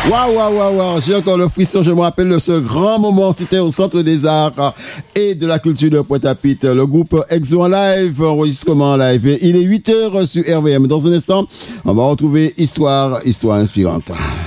Waouh, j'ai encore le frisson, je me rappelle de ce grand moment, c'était au Centre des Arts et de la Culture de Pointe-à-Pitre, le groupe EXO en live, enregistrement en live. Il est 8h sur RVM. Dans un instant, on va retrouver Histoire inspirante.